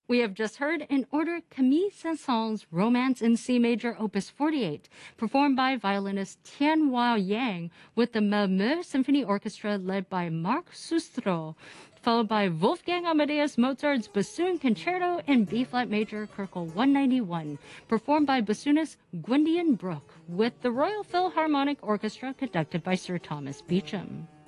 We have just heard in order Camille Saint-Saëns' Romance in C Major Opus 48, performed by violinist Tianhua Yang with the Malmö Symphony Orchestra led by Marc Sustro, followed by Wolfgang Amadeus Mozart's Bassoon Concerto in B-flat major Köchel 191, performed by bassoonist Gwendolen Brooke with the Royal Philharmonic Orchestra conducted by Sir Thomas Beecham.